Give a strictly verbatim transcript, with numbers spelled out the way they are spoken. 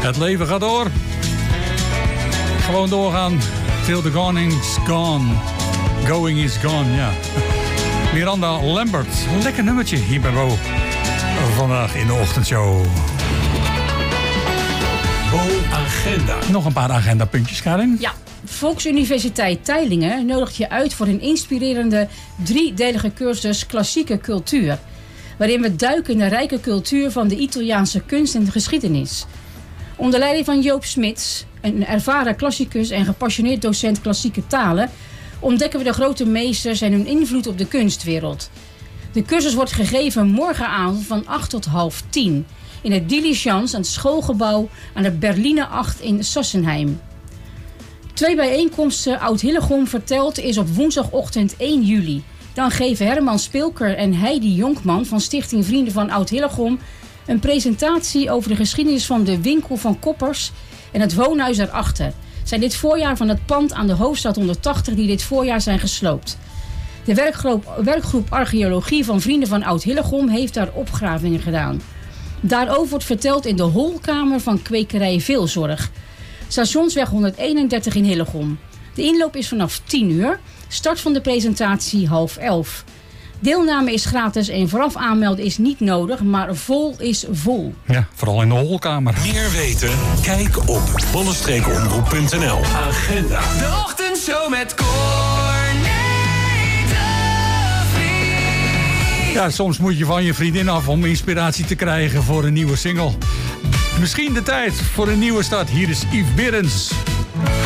Het leven gaat door. Gewoon doorgaan. Till the gonning's gone. Going is gone, ja. Miranda Lambert. Lekker nummertje hier bij Bo. Vandaag in de ochtendshow. Bo Agenda. Nog een paar agendapuntjes, Karin. Ja, Volksuniversiteit Teylingen nodigt je uit voor een inspirerende driedelige cursus Klassieke Cultuur. Waarin we duiken in de rijke cultuur van de Italiaanse kunst en de geschiedenis. Onder leiding van Joop Smits, een ervaren klassicus en gepassioneerd docent klassieke talen, ontdekken we de grote meesters en hun invloed op de kunstwereld. De cursus wordt gegeven morgenavond van acht tot half tien in het Diligence, een schoolgebouw aan de Berline acht in Sassenheim. Twee bijeenkomsten Oud-Hillegom vertelt is op woensdagochtend één juli. Dan geven Herman Spilker en Heidi Jonkman van Stichting Vrienden van Oud-Hillegom een presentatie over de geschiedenis van de winkel van Koppers en het woonhuis daarachter. Zijn dit voorjaar van het pand aan de Hoofdstraat honderdtachtig die dit voorjaar zijn gesloopt. De werkgroep, werkgroep Archeologie van Vrienden van Oud-Hillegom heeft daar opgravingen gedaan. Daarover wordt verteld in de holkamer van kwekerij Veelzorg. Stationsweg honderdeenendertig in Hillegom. De inloop is vanaf tien uur. Start van de presentatie half elf. Deelname is gratis en vooraf aanmelden is niet nodig, maar vol is vol. Ja, vooral in de holkamer. Meer weten? Kijk op bollenstreekomroep punt n l. Agenda. De ochtendshow met Corné de Vries. Ja, soms moet je van je vriendin af om inspiratie te krijgen voor een nieuwe single. Misschien de tijd voor een nieuwe start. Hier is Yves Berends.